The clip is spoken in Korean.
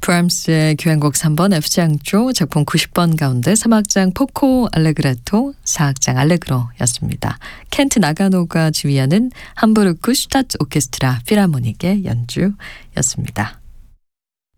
브람스의 교향곡 3번 F장조 작품 90번 가운데 3악장 포코 알레그레토 4악장 알레그로였습니다. 켄트 나가노가 지휘하는 함부르크 슈타트 오케스트라 필하모닉의 연주였습니다.